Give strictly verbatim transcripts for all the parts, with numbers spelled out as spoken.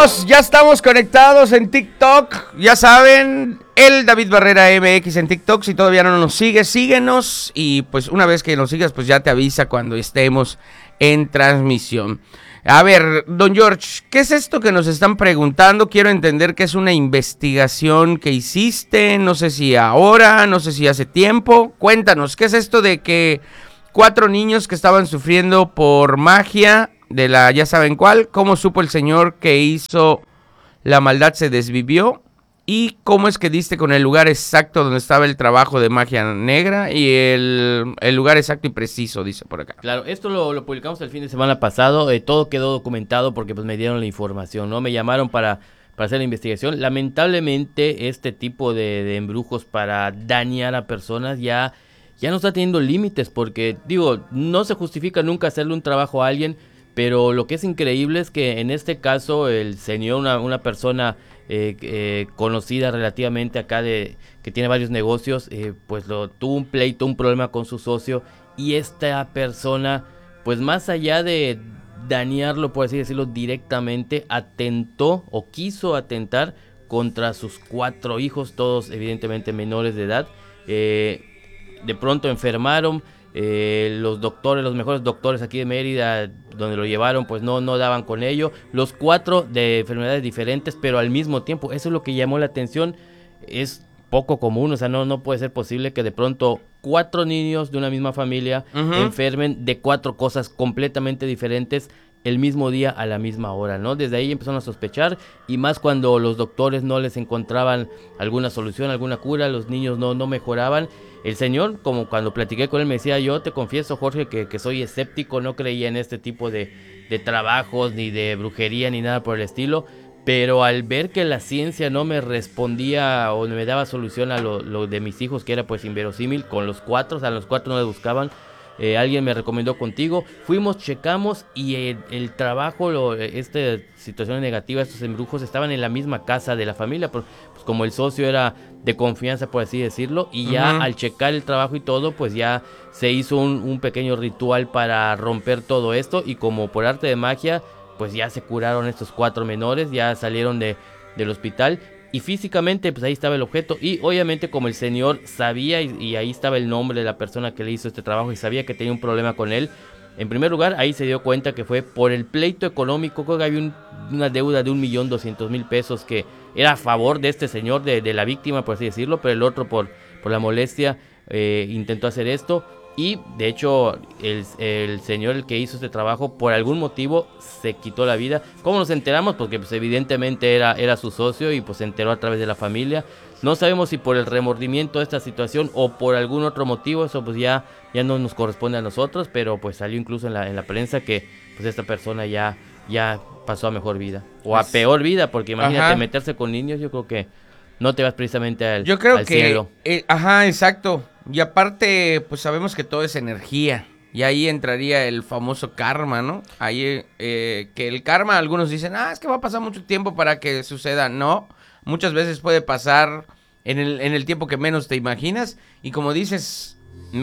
estamos, ya estamos conectados en TikTok. Ya saben, el David Barrera M X en TikTok. Si todavía no nos sigues, síguenos. Y pues una vez que nos sigas, pues ya te avisa cuando estemos en transmisión. A ver, don George, ¿qué es esto que nos están preguntando? Quiero entender que es una investigación que hiciste, no sé si ahora, no sé si hace tiempo. Cuéntanos, ¿qué es esto de que cuatro niños que estaban sufriendo por magia de la ya saben cuál? ¿Cómo supo el señor que hizo la maldad se desvivió? ¿Y cómo es que diste con el lugar exacto donde estaba el trabajo de magia negra? Y el, el lugar exacto y preciso, dice por acá. Claro, esto lo, lo publicamos el fin de semana pasado, eh, todo quedó documentado porque pues me dieron la información, ¿no? Me llamaron para, para hacer la investigación. Lamentablemente este tipo de, de embrujos para dañar a personas ya, ya no está teniendo límites porque, digo, no se justifica nunca hacerle un trabajo a alguien, pero lo que es increíble es que en este caso el señor, una, una persona eh, eh, conocida relativamente acá de que tiene varios negocios, eh, pues lo, tuvo un pleito, un problema con su socio y esta persona, pues más allá de dañarlo, por así decirlo, directamente, atentó o quiso atentar contra sus cuatro hijos, todos evidentemente menores de edad. Eh, de pronto enfermaron. Eh, los doctores, los mejores doctores aquí de Mérida, donde lo llevaron, pues no, no daban con ello. Los cuatro de enfermedades diferentes, pero al mismo tiempo. Eso es lo que llamó la atención. Es poco común, o sea, no, no puede ser posible que de pronto cuatro niños de una misma familia uh-huh. enfermen de cuatro cosas completamente diferentes el mismo día a la misma hora, ¿no? Desde ahí empezaron a sospechar, y más cuando los doctores no les encontraban alguna solución, alguna cura, los niños no, no mejoraban. El señor, como cuando platiqué con él, me decía: yo te confieso, Jorge, que, que soy escéptico, no creía en este tipo de, de trabajos, ni de brujería, ni nada por el estilo, pero al ver que la ciencia no me respondía o no me daba solución a lo, lo de mis hijos, que era pues inverosímil, con los cuatro, o sea, los cuatro no le buscaban, eh, alguien me recomendó contigo, fuimos, checamos, y el, el trabajo, lo, esta situación negativa, estos embrujos estaban en la misma casa de la familia, pues como el socio era de confianza, por así decirlo, y ya uh-huh. al checar el trabajo y todo, pues ya se hizo un, un pequeño ritual para romper todo esto, y como por arte de magia, pues ya se curaron estos cuatro menores, ya salieron de, del hospital, y físicamente pues ahí estaba el objeto, y obviamente como el señor sabía, y, y ahí estaba el nombre de la persona que le hizo este trabajo, y sabía que tenía un problema con él, en primer lugar ahí se dio cuenta que fue por el pleito económico, creo que había un, una deuda de un millón doscientos mil pesos que era a favor de este señor, de, de la víctima, por así decirlo, pero el otro por, por la molestia eh, intentó hacer esto. Y de hecho el, el señor, el que hizo este trabajo, por algún motivo se quitó la vida. ¿Cómo nos enteramos? Porque pues evidentemente era, era su socio, y pues se enteró a través de la familia. No sabemos si por el remordimiento de esta situación o por algún otro motivo, eso pues ya, ya no nos corresponde a nosotros, pero pues salió incluso en la, en la prensa que pues esta persona ya, ya pasó a mejor vida, o a peor vida, porque imagínate, ajá, meterse con niños, yo creo que no te vas precisamente al, yo creo al que, cielo. Eh, ajá, exacto. Y aparte, pues sabemos que todo es energía. Y ahí entraría el famoso karma, ¿no? Ahí, eh, que el karma, algunos dicen, ah, es que va a pasar mucho tiempo para que suceda. No, muchas veces puede pasar en el, en el tiempo que menos te imaginas. Y como dices,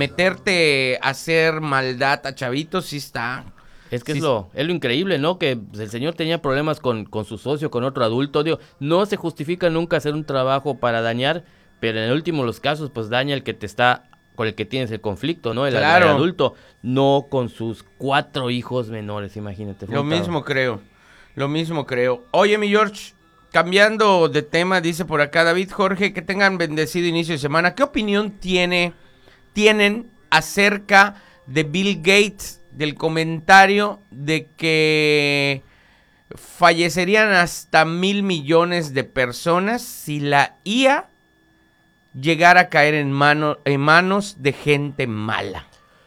meterte a hacer maldad a chavitos, sí está... Es que sí, es, lo, es lo increíble, ¿no? Que el señor tenía problemas con, con su socio, con otro adulto. Digo, no se justifica nunca hacer un trabajo para dañar, pero en el último de los casos, pues daña el que te está, con el que tienes el conflicto, ¿no? El, claro. el adulto, no con sus cuatro hijos menores, imagínate. Lo mismo creo, lo mismo creo. Oye, mi George, cambiando de tema, dice por acá David, Jorge, que tengan bendecido inicio de semana. ¿Qué opinión tiene, tienen acerca de Bill Gates, del comentario de que fallecerían hasta mil millones de personas si la I A llegara a caer en, mano, en manos de gente mala?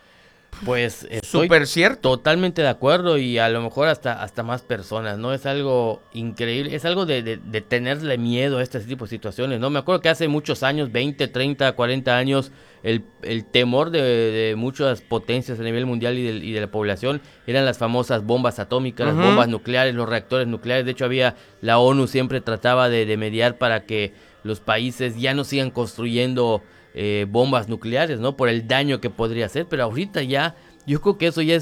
Pues estoy súper cierto. Totalmente de acuerdo, y a lo mejor hasta, hasta más personas, ¿no? Es algo increíble, es algo de, de, de tenerle miedo a este tipo de situaciones, ¿no? Me acuerdo que hace muchos años, veinte, treinta, cuarenta años, el, el temor de, de muchas potencias a nivel mundial y de, y de la población eran las famosas bombas atómicas, uh-huh. las bombas nucleares, los reactores nucleares. De hecho, había, la ONU siempre trataba de, de mediar para que los países ya no sigan construyendo eh, bombas nucleares, ¿no? Por el daño que podría hacer, pero ahorita ya, yo creo que eso ya es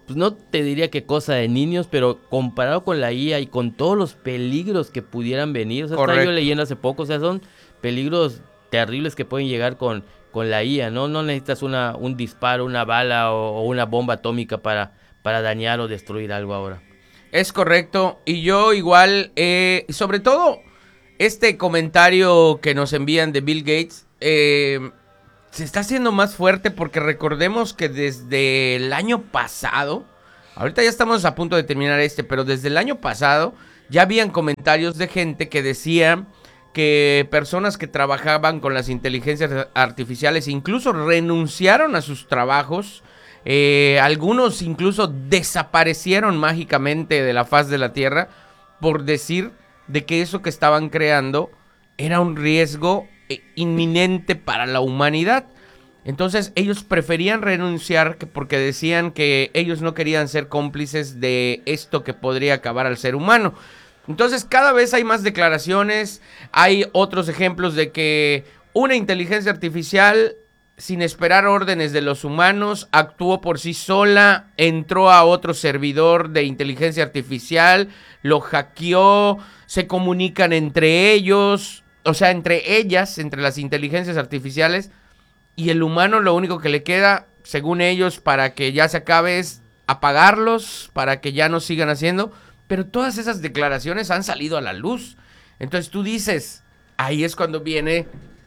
pues no te diría que cosa de niños, pero comparado con la I A y con todos los peligros que pudieran venir, o sea, estaba yo leyendo hace poco, o sea, son peligros terribles que pueden llegar con, con la I A, ¿no? No necesitas una, un disparo, una bala o, o una bomba atómica para, para dañar o destruir algo ahora. Es correcto, y yo igual, eh, sobre todo este comentario que nos envían de Bill Gates, eh, se está haciendo más fuerte porque recordemos que desde el año pasado, ahorita ya estamos a punto de terminar este, pero desde el año pasado ya habían comentarios de gente que decía que personas que trabajaban con las inteligencias artificiales incluso renunciaron a sus trabajos, eh, algunos incluso desaparecieron mágicamente de la faz de la Tierra por decir de que eso que estaban creando era un riesgo inminente para la humanidad. Entonces ellos preferían renunciar que porque decían que ellos no querían ser cómplices de esto que podría acabar al ser humano. Entonces cada vez hay más declaraciones, hay otros ejemplos de que una inteligencia artificial, sin esperar órdenes de los humanos, actuó por sí sola, entró a otro servidor de inteligencia artificial, lo hackeó, se comunican entre ellos, o sea, entre ellas, entre las inteligencias artificiales, y el humano lo único que le queda, según ellos, para que ya se acabe es apagarlos, para que ya no sigan haciendo, pero todas esas declaraciones han salido a la luz. Entonces tú dices, ahí es cuando viene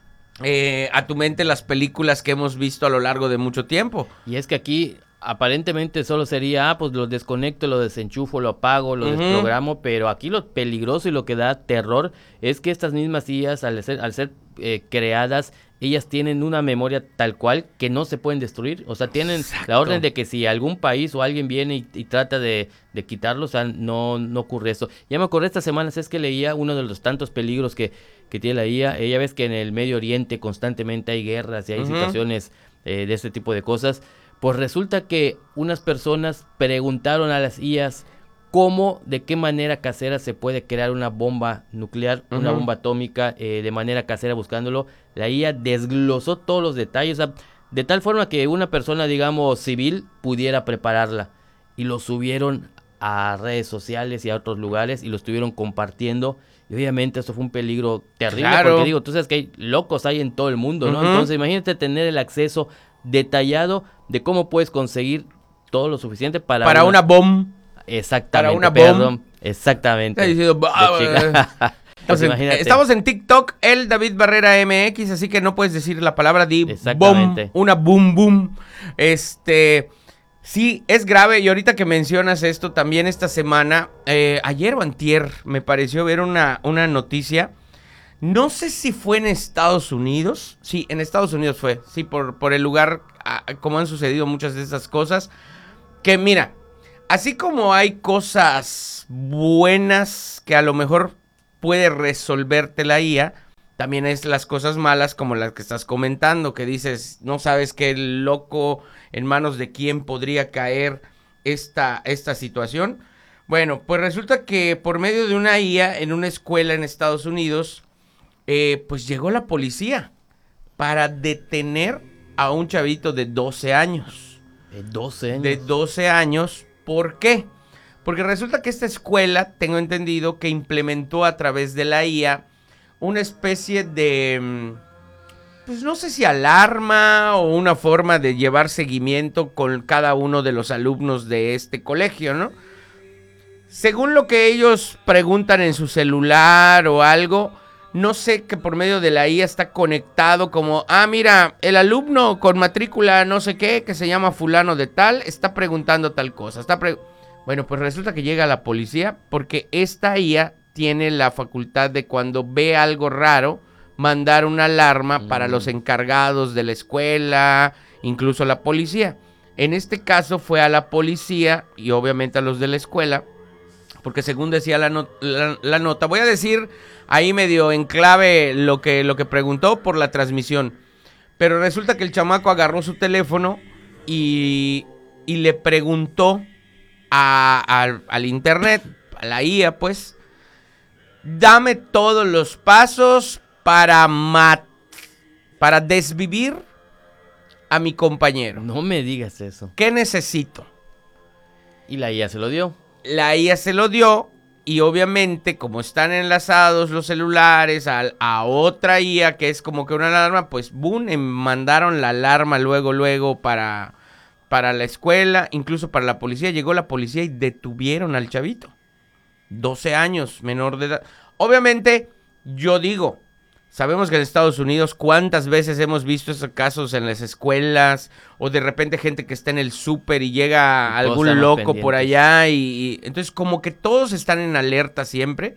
eh, a tu mente las películas que hemos visto a lo largo de mucho tiempo. Y es que aquí aparentemente solo sería, ah, pues lo desconecto, lo desenchufo, lo apago, lo uh-huh. desprogramo, pero aquí lo peligroso y lo que da terror es que estas mismas I As, al ser, al ser eh, creadas, ellas tienen una memoria tal cual que no se pueden destruir, o sea, tienen Exacto. la orden de que si algún país o alguien viene y, y trata de, de quitarlo, o sea, no, no ocurre eso. Ya me acordé estas semanas, es que leía uno de los tantos peligros que, que tiene la I A, ella ves que en el Medio Oriente constantemente hay guerras y hay uh-huh. situaciones eh, de este tipo de cosas. Pues resulta que unas personas preguntaron a las I As cómo, de qué manera casera se puede crear una bomba nuclear, uh-huh. una bomba atómica, eh, de manera casera buscándolo. La I A desglosó todos los detalles, o sea, de tal forma que una persona, digamos, civil, pudiera prepararla. Y lo subieron a redes sociales y a otros lugares y lo estuvieron compartiendo. Y obviamente eso fue un peligro terrible, claro. porque digo, tú sabes que hay locos hay en todo el mundo, ¿no? Uh-huh. Entonces imagínate tener el acceso detallado de cómo puedes conseguir todo lo suficiente para... Para una, una bomba. Exactamente. Para una bomba. Exactamente. Diciendo, Entonces, imagínate. Estamos en TikTok, el David Barrera M X, así que no puedes decir la palabra de bomb, una boom boom. Este, sí, es grave. Y ahorita que mencionas esto, también esta semana, eh, ayer o antier, me pareció ver una, una noticia. No sé si fue en Estados Unidos. Sí, en Estados Unidos fue. Sí, por, por el lugar, ah, como han sucedido muchas de esas cosas. Que mira, así como hay cosas buenas que a lo mejor puede resolverte la I A, también es las cosas malas como las que estás comentando, que dices, no sabes qué loco, en manos de quién podría caer esta, esta situación. Bueno, pues resulta que por medio de una I A en una escuela en Estados Unidos, eh, pues llegó la policía para detener a un chavito de doce años. ¿De doce años? De doce años, ¿por qué? Porque resulta que esta escuela, tengo entendido, que implementó a través de la I A una especie de, pues no sé si alarma o una forma de llevar seguimiento con cada uno de los alumnos de este colegio, ¿no? Según lo que ellos preguntan en su celular o algo, no sé, que por medio de la I A está conectado como, ah, mira, el alumno con matrícula no sé qué, que se llama fulano de tal, está preguntando tal cosa. Está pre- bueno, pues resulta que llega la policía porque esta I A tiene la facultad de cuando ve algo raro, mandar una alarma mm. para los encargados de la escuela, incluso la policía. En este caso fue a la policía y obviamente a los de la escuela, porque según decía la, no- la, la nota, voy a decir ahí medio en clave lo que, lo que preguntó por la transmisión, pero resulta que el chamaco agarró su teléfono y, y le preguntó a, a, al internet, a la I A pues, dame todos los pasos para mat, para desvivir a mi compañero. No me digas eso. ¿Qué necesito? Y la I A se lo dio. La I A se lo dio y obviamente como están enlazados los celulares a, a otra I A que es como que una alarma, pues boom, mandaron la alarma luego, luego para, para la escuela, incluso para la policía. Llegó la policía y detuvieron al chavito. doce años, menor de edad. Obviamente, yo digo, sabemos que en Estados Unidos cuántas veces hemos visto esos casos en las escuelas o de repente gente que está en el súper y llega Y algún loco por allá y, y entonces como que todos están en alerta siempre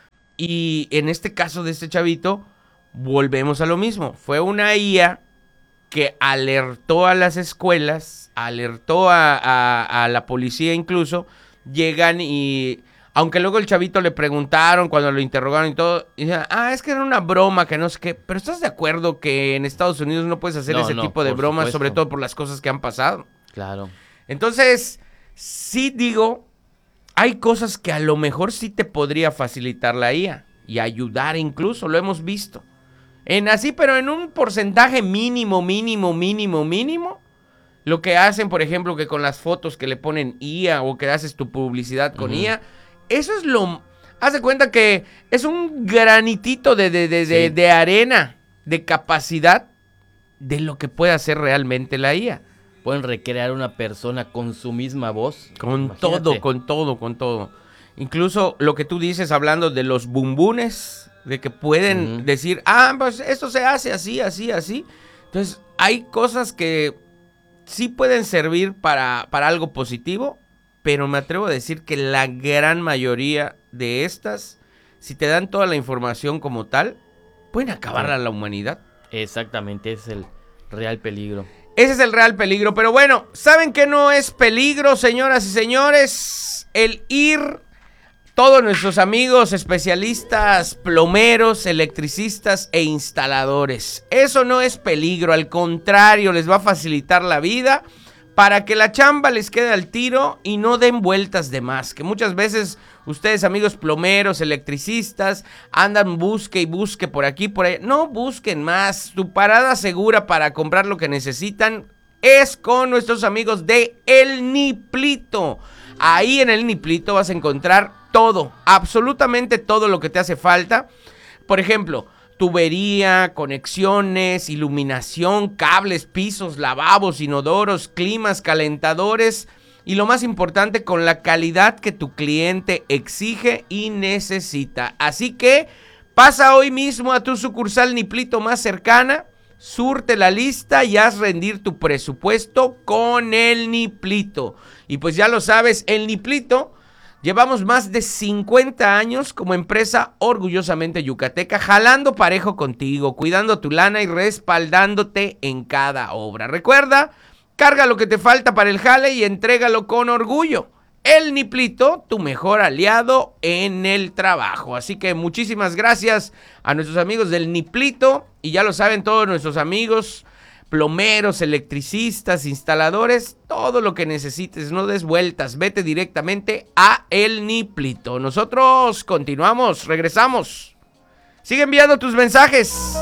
y en este caso de este chavito volvemos a lo mismo. Fue una I A que alertó a las escuelas, alertó a, a, a la policía incluso, llegan y... Aunque luego el chavito le preguntaron cuando lo interrogaron y todo, y decían, ah, es que era una broma, que no sé qué. Pero ¿estás de acuerdo que en Estados Unidos no puedes hacer no, ese no, tipo de bromas, supuesto. sobre todo por las cosas que han pasado? Claro. Entonces, sí digo, hay cosas que a lo mejor sí te podría facilitar la I A y ayudar incluso, lo hemos visto. En así, pero en un porcentaje mínimo, mínimo, mínimo, mínimo. Lo que hacen, por ejemplo, que con las fotos que le ponen I A o que haces tu publicidad con uh-huh. I A. Eso es lo... Haz de cuenta que es un granitito de, de, de, sí. de, de arena, de capacidad de lo que puede hacer realmente la I A. Pueden recrear una persona con su misma voz. Con Imagínate. todo, con todo, con todo. Incluso lo que tú dices hablando de los bumbunes, de que pueden uh-huh. decir, ah, pues esto se hace así, así, así. Entonces, hay cosas que sí pueden servir para, para algo positivo, pero me atrevo a decir que la gran mayoría de estas, si te dan toda la información como tal, pueden acabar a la humanidad. Exactamente, ese es el real peligro. Ese es el real peligro, pero bueno, ¿saben qué no es peligro, señoras y señores? El ir, todos nuestros amigos especialistas, plomeros, electricistas e instaladores. Eso no es peligro, al contrario, les va a facilitar la vida para que la chamba les quede al tiro y no den vueltas de más. Que muchas veces ustedes, amigos plomeros, electricistas, andan busque y busque por aquí, por allá. No busquen más. Tu parada segura para comprar lo que necesitan es con nuestros amigos de El Niplito. Ahí en El Niplito vas a encontrar todo, absolutamente todo lo que te hace falta. Por ejemplo, tubería, conexiones, iluminación, cables, pisos, lavabos, inodoros, climas, calentadores y lo más importante, con la calidad que tu cliente exige y necesita. Así que pasa hoy mismo a tu sucursal Niplito más cercana, surte la lista y haz rendir tu presupuesto con El Niplito. Y pues ya lo sabes, El Niplito, llevamos más de cincuenta años como empresa orgullosamente yucateca, jalando parejo contigo, cuidando tu lana y respaldándote en cada obra. Recuerda, carga lo que te falta para el jale y entrégalo con orgullo. El Niplito, tu mejor aliado en el trabajo. Así que muchísimas gracias a nuestros amigos del Niplito. Y ya lo saben todos nuestros amigos plomeros, electricistas, instaladores, todo lo que necesites, no des vueltas, vete directamente a El Niplito. Nosotros continuamos, regresamos. Sigue enviando tus mensajes.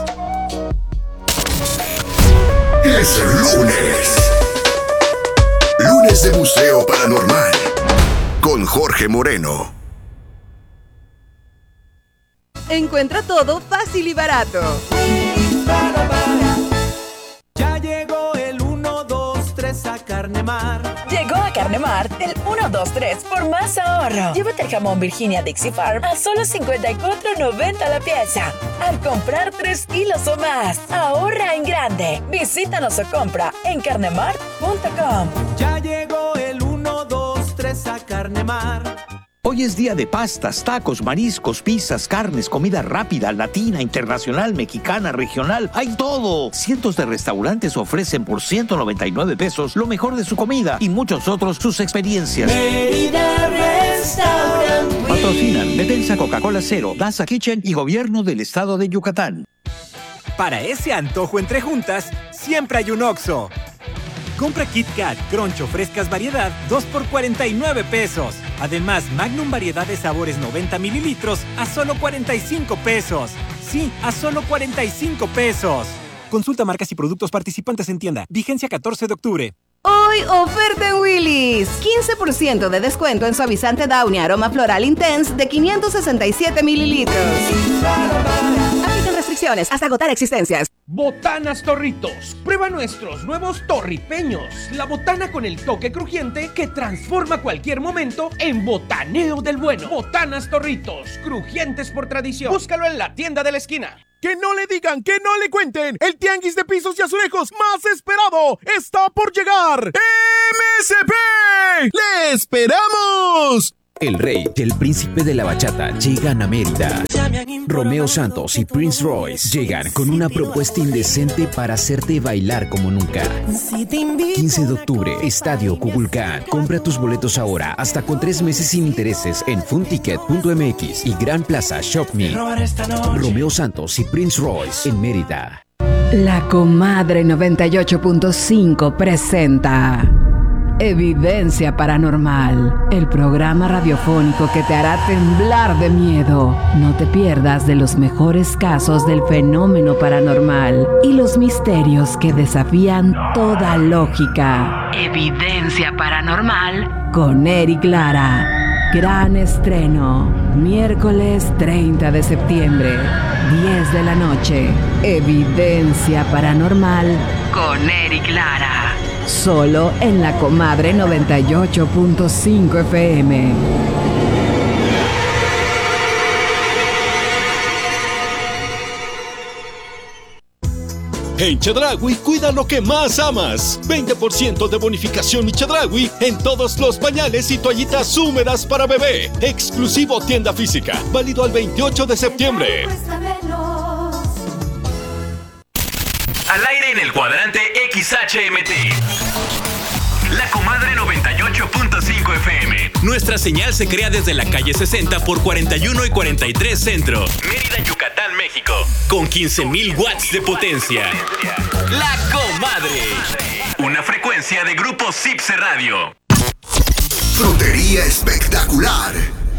Es lunes. Lunes de Museo Paranormal con Jorge Moreno. Encuentra todo fácil y barato. Ya llegó el uno, dos, tres a Carnemar. Llegó a Carnemar el uno, dos, tres por más ahorro. Llévate el jamón Virginia Dixie Farm a solo cincuenta y cuatro noventa la pieza. Al comprar tres kilos o más, ahorra en grande. Visítanos o compra en carnemar punto com. Ya llegó el uno, dos, tres a Carnemar. Hoy es día de pastas, tacos, mariscos, pizzas, carnes, comida rápida, latina, internacional, mexicana, regional. ¡Hay todo! Cientos de restaurantes ofrecen por ciento noventa y nueve pesos lo mejor de su comida y muchos otros sus experiencias. Mérida Restaurant. Patrocinan Defensa Coca-Cola Cero, Daza Kitchen y Gobierno del Estado de Yucatán. Para ese antojo entre juntas, siempre hay un Oxxo. Compra Kit Kat, Crunch o frescas variedad, dos por cuarenta y nueve pesos. Además, Magnum variedad de sabores noventa mililitros a solo cuarenta y cinco pesos. Sí, a solo cuarenta y cinco pesos. Consulta marcas y productos participantes en tienda. Vigencia catorce de octubre. Hoy oferta en Willy's. quince por ciento de descuento en suavizante Downy Aroma Floral Intense de quinientos sesenta y siete mililitros. Aplican restricciones hasta agotar existencias. Botanas Torritos. Prueba nuestros nuevos torripeños. La botana con el toque crujiente que transforma cualquier momento en botaneo del bueno. Botanas Torritos. Crujientes por tradición. Búscalo en la tienda de la esquina. Que no le digan, que no le cuenten. El tianguis de pisos y azulejos más esperado está por llegar. ¡M S P! ¡Le esperamos! El rey y el príncipe de la bachata llegan a Mérida. Romeo Santos y Prince Royce llegan con una propuesta indecente para hacerte bailar como nunca. quince de octubre, Estadio Kukulcán. Compra tus boletos ahora, hasta con tres meses sin intereses en funticket punto m x y Gran Plaza Shop Me. Romeo Santos y Prince Royce en Mérida. La Comadre noventa y ocho punto cinco presenta Evidencia Paranormal, el programa radiofónico que te hará temblar de miedo. No te pierdas de los mejores casos del fenómeno paranormal y los misterios que desafían toda lógica. Evidencia Paranormal con Eric Lara. Gran estreno, miércoles treinta de septiembre, diez de la noche. Evidencia Paranormal con Eric Lara. Solo en La Comadre noventa y ocho punto cinco F M. En Chedraui, cuida lo que más amas. veinte por ciento de bonificación y Chedraui en todos los pañales y toallitas húmedas para bebé. Exclusivo tienda física. Válido al veintiocho de septiembre. Al aire en el cuadrante X H M T. La Comadre noventa y ocho punto cinco F M. Nuestra señal se crea desde la calle sesenta por cuarenta y uno y cuarenta y tres Centro, Mérida, Yucatán, México, con quince mil watts de potencia. La Comadre. Una frecuencia de Grupo Cipse Radio. Frutería espectacular.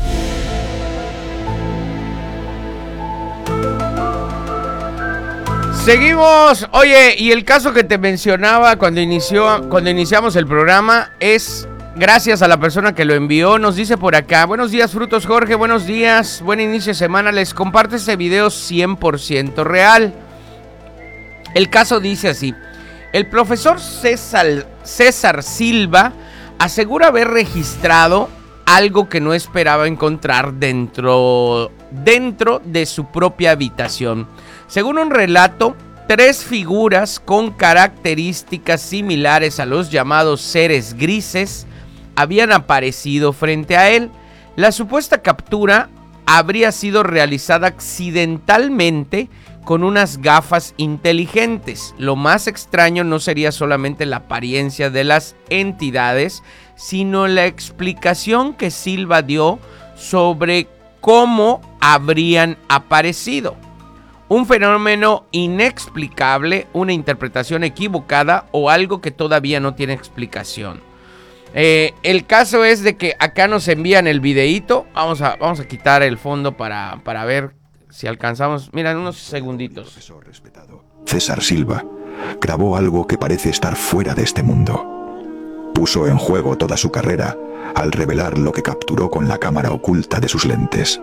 Seguimos. Oye, y el caso que te mencionaba cuando inició, cuando iniciamos el programa es gracias a la persona que lo envió. Nos dice por acá: buenos días, Frutos Jorge, buenos días, buen inicio de semana. Les comparto este video cien por ciento real. El caso dice así: el profesor César, César Silva asegura haber registrado algo que no esperaba encontrar dentro, dentro de su propia habitación. Según un relato, tres figuras con características similares a los llamados seres grises habían aparecido frente a él. La supuesta captura habría sido realizada accidentalmente con unas gafas inteligentes. Lo más extraño no sería solamente la apariencia de las entidades, sino la explicación que Silva dio sobre cómo habrían aparecido. Un fenómeno inexplicable, una interpretación equivocada o algo que todavía no tiene explicación. Eh, el caso es de que acá nos envían el videíto. Vamos a, vamos a quitar el fondo para, para ver si alcanzamos. Mira, en unos segunditos. Profesor respetado César Silva grabó algo que parece estar fuera de este mundo. Puso en juego toda su carrera al revelar lo que capturó con la cámara oculta de sus lentes.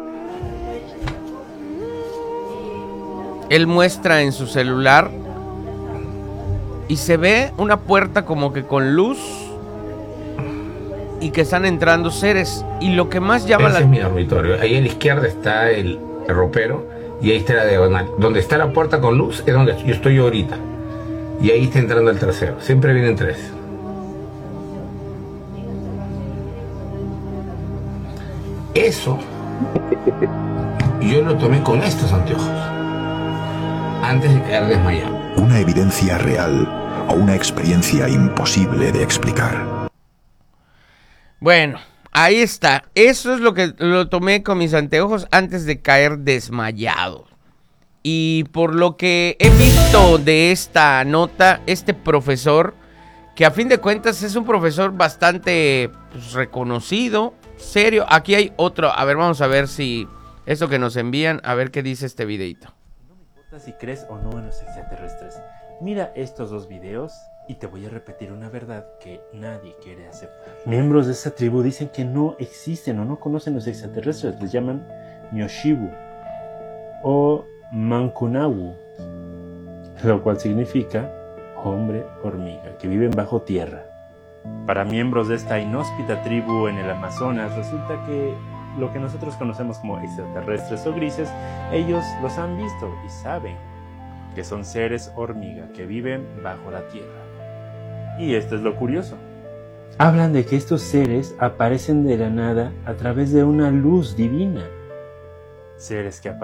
Él muestra en su celular y se ve una puerta como que con luz y que están entrando seres. Y lo que más llama Ese la... es mi dormitorio. Ahí a la izquierda está el, el ropero y ahí está la diagonal. Donde está la puerta con luz es donde yo estoy ahorita. Y ahí está entrando el tercero. Siempre vienen tres. Eso yo lo tomé con estos anteojos antes de quedar desmayado. Una evidencia real o una experiencia imposible de explicar. Bueno, ahí está. Eso es lo que lo tomé con mis anteojos antes de caer desmayado. Y por lo que he visto de esta nota, este profesor, que a fin de cuentas es un profesor bastante pues, reconocido, serio. Aquí hay otro. A ver, vamos a ver si esto que nos envían, a ver qué dice este videito. Si crees o no en los extraterrestres, mira estos dos videos Y te voy a repetir una verdad que nadie quiere aceptar. Miembros de esta tribu dicen que no existen o no conocen los extraterrestres. Les llaman Nyoshibu o Mankunawu, lo cual significa hombre hormiga, que viven bajo tierra. Para miembros de esta inhóspita tribu en el Amazonas, resulta que lo que nosotros conocemos como extraterrestres o grises, ellos los han visto y saben que son seres hormiga que viven bajo la tierra. Y esto es lo curioso. Hablan de que estos seres aparecen de la nada a través de una luz divina. Seres que aparecen